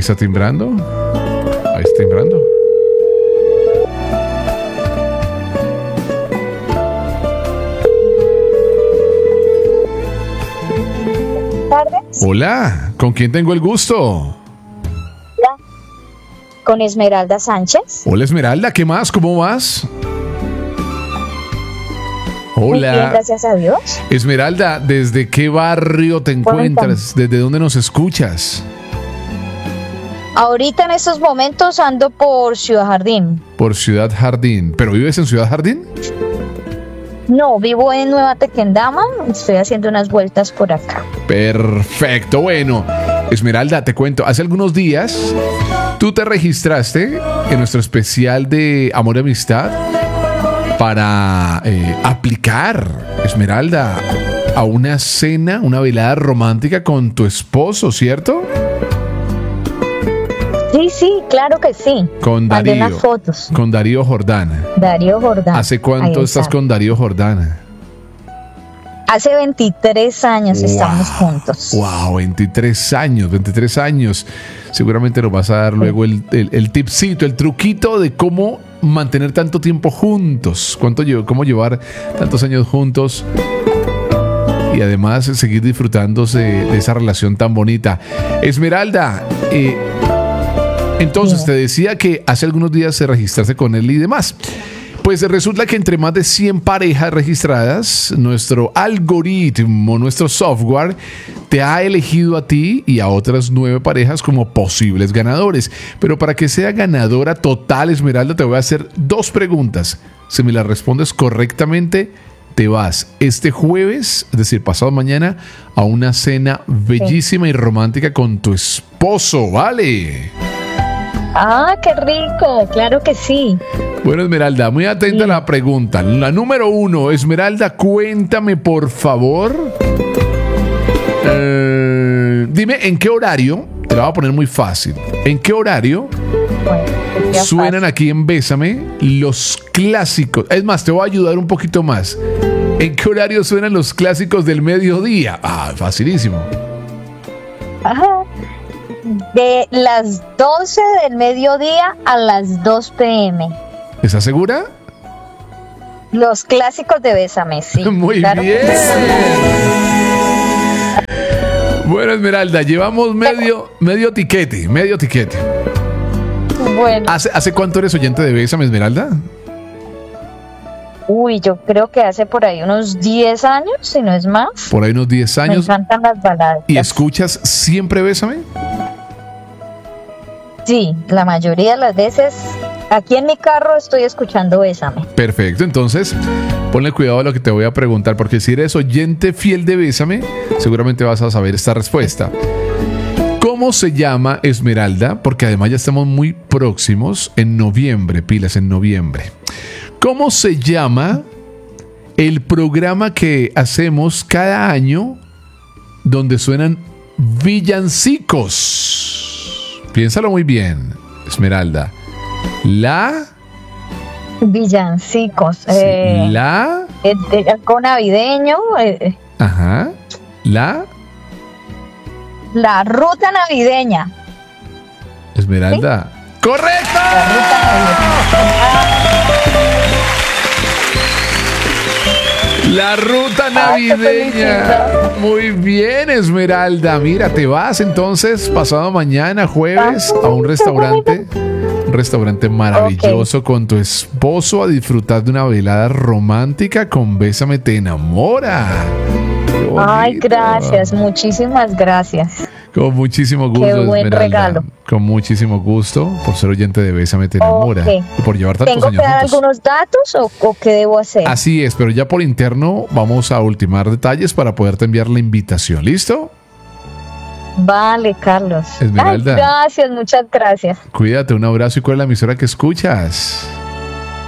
está timbrando. Ahí está timbrando. Tardes. Hola, ¿con quién tengo el gusto? Con Esmeralda Sánchez. Hola Esmeralda, ¿qué más? ¿Cómo vas? Muy bien, Hola. gracias a Dios. Esmeralda, ¿desde qué barrio te encuentras? ¿Desde dónde nos escuchas? Ahorita en estos momentos ando por Ciudad Jardín. Por Ciudad Jardín. ¿Pero vives en Ciudad Jardín? No, vivo en Nueva Tequendama. Estoy haciendo unas vueltas por acá. Perfecto, bueno. Esmeralda, te cuento, hace algunos días tú te registraste en nuestro especial de Amor y Amistad para aplicar, Esmeralda, a una cena, una velada romántica con tu esposo, ¿cierto? Sí, claro que sí. Con Mandé Darío. unas fotos. Con Darío Jordana. Darío Jordán. ¿Hace cuánto Ahí estás está. con Darío Jordana? Hace 23 años estamos juntos. Wow, 23 años. Seguramente nos vas a dar luego el tipcito, el truquito de cómo mantener tanto tiempo juntos. Cómo llevar tantos años juntos y además seguir disfrutándose de esa relación tan bonita. Esmeralda, entonces te decía que hace algunos días se registraste con él y demás. Pues resulta que entre más de 100 parejas registradas, nuestro algoritmo, nuestro software, te ha elegido a ti y a otras 9 parejas como posibles ganadores. Pero para que sea ganadora total, Esmeralda, te voy a hacer 2 preguntas. Si me las respondes correctamente, te vas este jueves, es decir, pasado mañana, a una cena bellísima y romántica con tu esposo, ¿vale? Ah, qué rico, claro que sí. Bueno, Esmeralda, muy atenta a la pregunta. La número 1, Esmeralda, cuéntame por favor. Dime, ¿en qué horario? Te la voy a poner muy fácil. ¿En qué horario Bueno, ya suenan pasa. aquí en Bésame los clásicos? Es más, te voy a ayudar un poquito más. ¿En qué horario suenan los clásicos del mediodía? Ah, facilísimo. Ajá. De las 12 del mediodía a las 2 p.m. ¿Estás segura? Los clásicos de Bésame, sí. Muy claro bien. que sí. Bueno, Esmeralda, llevamos medio tiquete. Bueno, ¿Hace cuánto eres oyente de Bésame, Esmeralda? uy, yo creo que hace por ahí unos 10 años, si no es más. Por ahí unos 10 Me años. encantan las baladas. ¿Y escuchas siempre Bésame? Sí, la mayoría de las veces aquí en mi carro estoy escuchando Bésame. Perfecto, entonces ponle cuidado a lo que te voy a preguntar, porque si eres oyente fiel de Bésame, seguramente vas a saber esta respuesta. ¿Cómo se llama, Esmeralda? Porque además ya estamos muy próximos en noviembre, pilas en noviembre. ¿Cómo se llama el programa que hacemos cada año donde suenan villancicos? Piénsalo muy bien, Esmeralda. Villancicos. Algo navideño. Ajá. La ruta navideña. Esmeralda. ¿Sí? ¡Correcto! La ruta navideña. La ruta navideña. Muy bien, Esmeralda. Mira, te vas entonces pasado mañana, jueves, a un restaurante maravilloso con tu esposo a disfrutar de una velada romántica con Bésame Te Enamora. Ay, gracias, muchísimas gracias. Con muchísimo gusto, qué buen Esmeralda. regalo. Con muchísimo gusto por ser oyente de Bésame Te Enamora. Okay. Y por llevar tantos ¿Tengo años que dar juntos. algunos datos o qué debo hacer? Así es, pero ya por interno vamos a ultimar detalles para poderte enviar la invitación. ¿Listo? Vale, Carlos. Esmeralda. Ay, gracias, muchas gracias. Cuídate, un abrazo. ¿Y cuál es la emisora que escuchas?